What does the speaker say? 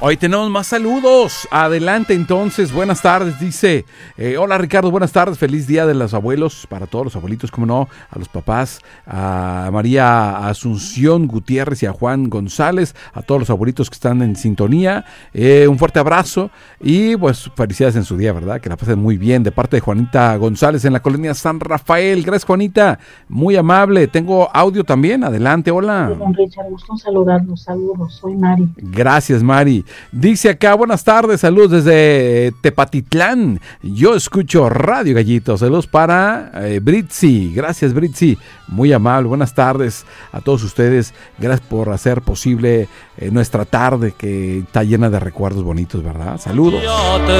Hoy tenemos más saludos. Adelante entonces, buenas tardes, dice. Hola Ricardo, buenas tardes, feliz día de los abuelos, para todos los abuelitos, como no, a los papás, a María Asunción Gutiérrez y a Juan González, a todos los abuelitos que están en sintonía. Un fuerte abrazo y pues felicidades en su día, ¿verdad? Que la pasen muy bien, de parte de Juanita González en la colonia San Rafael. Gracias, Juanita, muy amable. Tengo audio también, adelante, hola. Don Richard, gusto en saludarlos, saludos, soy Mari. Gracias, Mari. Dice acá, buenas tardes, saludos desde Tepatitlán. Yo escucho Radio Gallito. Saludos para Britzi. Gracias, Britzi. Muy amable. Buenas tardes a todos ustedes. Gracias por hacer posible nuestra tarde que está llena de recuerdos bonitos, ¿verdad? Saludos.